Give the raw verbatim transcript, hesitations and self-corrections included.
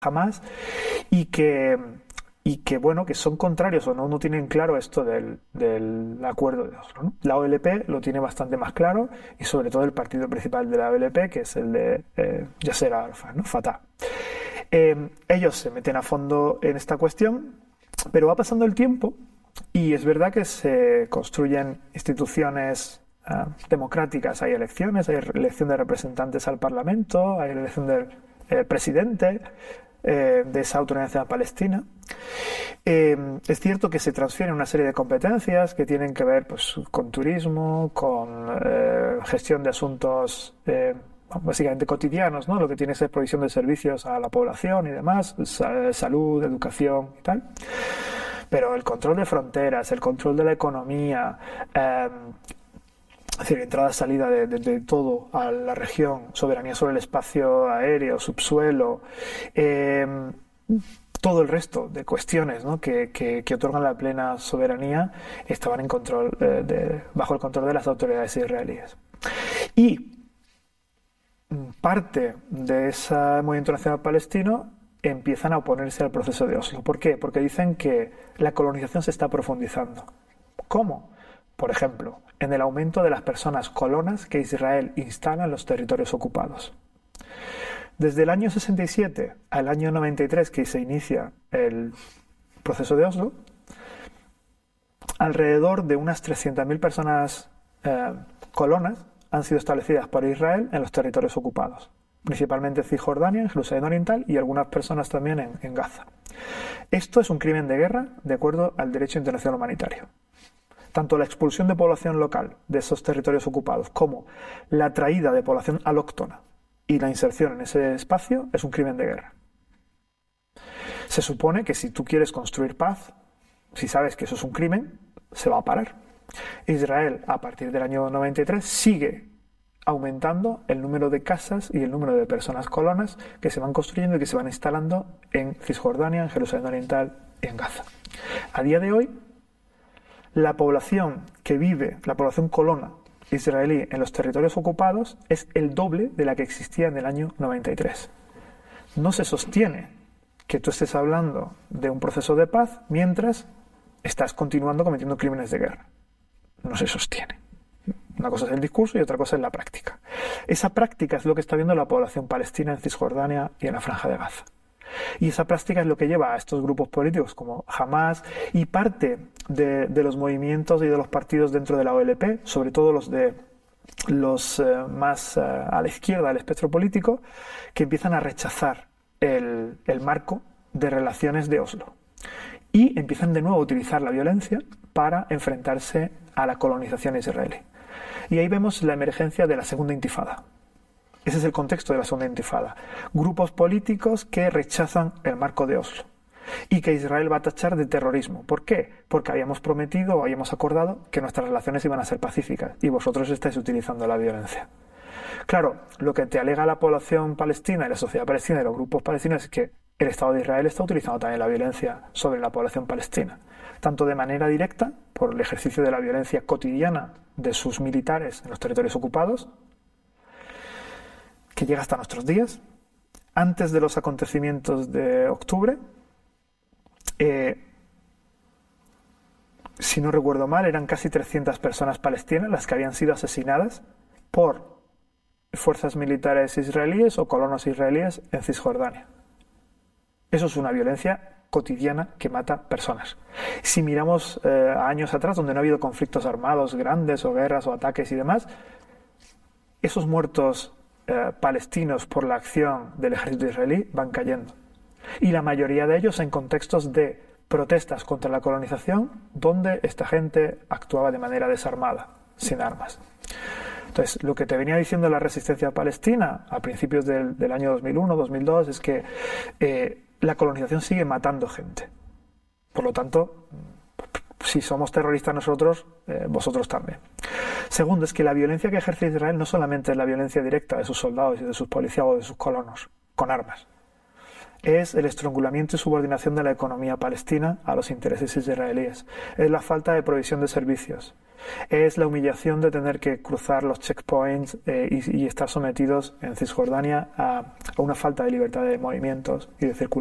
Hamás y que, y que, bueno, que son contrarios o no, no tienen claro esto del, del acuerdo de Oslo, ¿no? La O L P lo tiene bastante más claro y sobre todo el partido principal de la O L P, que es el de eh, Yasser Arafat, ¿no? Fatah. Eh, ellos se meten a fondo en esta cuestión, pero va pasando el tiempo y es verdad que se construyen instituciones uh, democráticas. Hay elecciones, hay elección de representantes al Parlamento, hay elección del eh, presidente eh, de esa autoridad nacional palestina. Eh, es cierto que se transfieren una serie de competencias que tienen que ver, pues, con turismo, con eh, gestión de asuntos eh, básicamente cotidianos, ¿no? Lo que tiene que ser provisión de servicios a la población y demás, salud, educación y tal. Pero el control de fronteras, el control de la economía, eh, es decir, entrada, salida de, de, de todo a la región, soberanía sobre el espacio aéreo, subsuelo, eh, todo el resto de cuestiones, ¿no? que, que, que otorgan la plena soberanía estaban en control, eh, de, bajo el control de las autoridades israelíes. Y parte de ese movimiento nacional palestino empiezan a oponerse al proceso de Oslo. ¿Por qué? Porque dicen que la colonización se está profundizando. ¿Cómo? Por ejemplo, en el aumento de las personas colonas que Israel instala en los territorios ocupados. Desde el año sesenta y siete al año noventa y tres, que se inicia el proceso de Oslo, alrededor de unas trescientas mil personas eh, colonas han sido establecidas por Israel en los territorios ocupados, principalmente en Cisjordania, en Jerusalén Oriental y algunas personas también en, en Gaza. Esto es un crimen de guerra de acuerdo al derecho internacional humanitario. Tanto la expulsión de población local de esos territorios ocupados como la traída de población alóctona y la inserción en ese espacio es un crimen de guerra. Se supone que si tú quieres construir paz, si sabes que eso es un crimen, se va a parar. Israel, a partir del año noventa y tres, sigue aumentando el número de casas y el número de personas colonas que se van construyendo y que se van instalando en Cisjordania, en Jerusalén Oriental y en Gaza. A día de hoy, la población que vive, la población colona israelí en los territorios ocupados es el doble de la que existía en el año noventa y tres. No se sostiene que tú estés hablando de un proceso de paz mientras estás continuando cometiendo crímenes de guerra. No se sostiene. Una cosa es el discurso y otra cosa es la práctica. Esa práctica es lo que está viendo la población palestina en Cisjordania y en la Franja de Gaza. Y esa práctica es lo que lleva a estos grupos políticos como Hamás y parte de, de los movimientos y de los partidos dentro de la O L P, sobre todo los de los eh, más eh, a la izquierda del espectro político, que empiezan a rechazar el, el marco de relaciones de Oslo. Y empiezan de nuevo a utilizar la violencia para enfrentarse a la colonización israelí. Y ahí vemos la emergencia de la segunda intifada. Ese es el contexto de la segunda intifada. Grupos políticos que rechazan el marco de Oslo y que Israel va a tachar de terrorismo. ¿Por qué? Porque habíamos prometido o habíamos acordado que nuestras relaciones iban a ser pacíficas y vosotros estáis utilizando la violencia. Claro, lo que te alega la población palestina y la sociedad palestina y los grupos palestinos es que el Estado de Israel está utilizando también la violencia sobre la población palestina, tanto de manera directa, por el ejercicio de la violencia cotidiana de sus militares en los territorios ocupados, que llega hasta nuestros días. Antes de los acontecimientos de octubre, eh, si no recuerdo mal, eran casi trescientas personas palestinas las que habían sido asesinadas por fuerzas militares israelíes o colonos israelíes en Cisjordania. Eso es una violencia cotidiana que mata personas. Si miramos eh, a años atrás, donde no ha habido conflictos armados grandes o guerras o ataques y demás, esos muertos eh, palestinos por la acción del ejército israelí van cayendo. Y la mayoría de ellos en contextos de protestas contra la colonización, donde esta gente actuaba de manera desarmada, sin armas. Entonces, lo que te venía diciendo la resistencia palestina a principios del, del año dos mil uno, dos mil dos, es que eh, la colonización sigue matando gente. Por lo tanto, si somos terroristas nosotros, eh, vosotros también. Segundo, es que la violencia que ejerce Israel no solamente es la violencia directa de sus soldados y de sus policías o de sus colonos con armas. Es el estrangulamiento y subordinación de la economía palestina a los intereses israelíes. Es la falta de provisión de servicios. Es la humillación de tener que cruzar los checkpoints eh, y, y estar sometidos en Cisjordania a, a una falta de libertad de movimientos y de circulación.